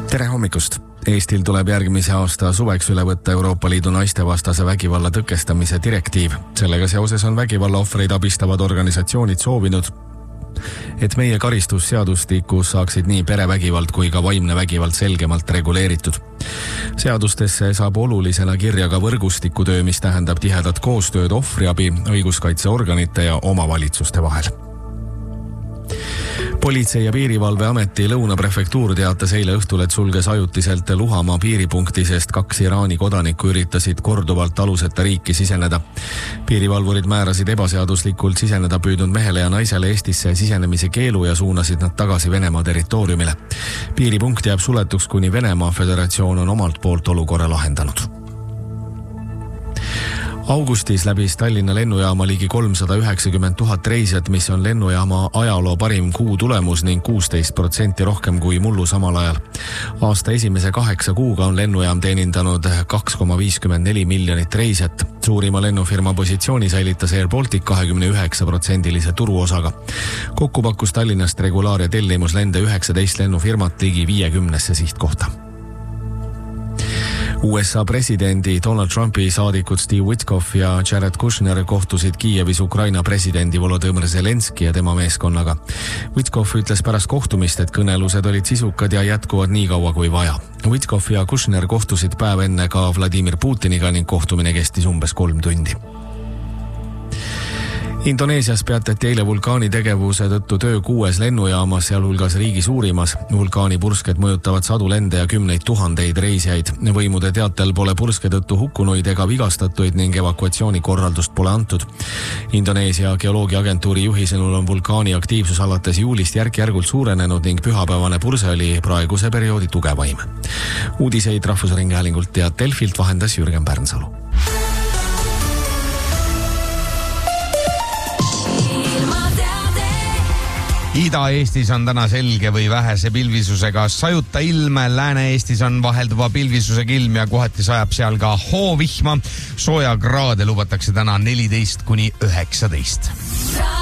Tere hommikust! Eestil tuleb järgmise aasta suveks üle võtta Euroopa Liidu naistevastase vägivalla tõkestamise direktiiv. Sellega seoses on vägivalla ohvreid abistavad organisatsioonid soovinud, et meie karistusseadustikus saaksid nii perevägivald kui ka vaimne vägivald selgemalt reguleeritud. Seadustesse saab olulisena kirja ka võrgustikutöö, mis tähendab tihedat koostööd ohvriabi, õiguskaitseorganite ja omavalitsuste vahel. Politsei- ja piirivalveameti Lõunaprefektuur teatas eile õhtul, et sulges ajutiselt Luhamaa piiripunkti, sest 2 Iraani kodanikku üritasid korduvalt aluseta riiki siseneda. Piirivalvurid määrasid ebaseaduslikult siseneda püüdnud mehele ja naisele Eestisse sisenemise keelu ja suunasid nad tagasi Venemaa territooriumile. Piiripunkt jääb suletuks, kuni Venemaa Föderatsioon on omalt poolt olukorra lahendanud. Augustis läbis Tallinna lennujaama ligi 390 000 reisijat, mis on lennujaama ajaloo parim kuu tulemus ning 16% rohkem kui mullu samal ajal. Aasta esimese 8 kuuga on lennujaam teenindanud 2,54 miljonit reisijat. Suurima lennufirma positsiooni säilitas Air Baltic 29% turuosaga. Kokku pakkus Tallinnast regulaar- ja tellimuslende 19 lennufirmat ligi 50 sihtkohta. USA presidendi Donald Trumpi saadikud Steve Witkoff ja Jared Kushner kohtusid Kiievis Ukraina presidendi Volodymyr Zelenski ja tema meeskonnaga. Witkoff ütles pärast kohtumist, et kõnelused olid sisukad ja jätkuvad nii kaua kui vaja. Witkoff ja Kushner kohtusid päev enne ka Vladimir Putiniga ning kohtumine kestis umbes 3 tundi. Indoneesias peatati eile vulkaani tegevuse tõttu töö 6 lennujaamas, sealhulgas riigi suurimas. Vulkaani pursked mõjutavad sadu lende ja 10 000 reisijaid. Võimude teatel pole purske tõttu hukkunuid ega vigastatuid ning evakuatsiooni korraldust pole antud. Indoneesia geoloogiaagentuuri juhi sõnul on vulkaani aktiivsus alates juulist järk-järgult suurenenud ning pühapäevane purse oli praeguse perioodi tugevaim. Uudiseid Rahvusringhäälingult ja Delfilt vahendas Jürgen Pärnsalu. Ida-Eestis on täna selge või vähese pilvisusega sajuta ilm, Lääne-Eestis on vahelduva pilvisusega ilm ja kohati sajab seal ka hoovihma. Sooja kraade lubatakse täna 14 kuni 19.